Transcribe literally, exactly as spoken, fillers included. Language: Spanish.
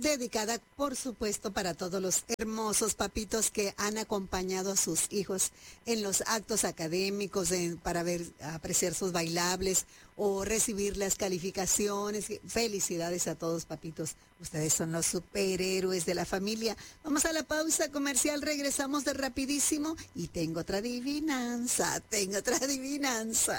dedicada, por supuesto, para todos los hermosos papitos que han acompañado a sus hijos en los actos académicos, en, para ver, apreciar sus bailables o recibir las calificaciones. Felicidades a todos, papitos. Ustedes son los superhéroes de la familia. Vamos a la pausa comercial, regresamos de rapidísimo y tengo otra adivinanza, tengo otra adivinanza.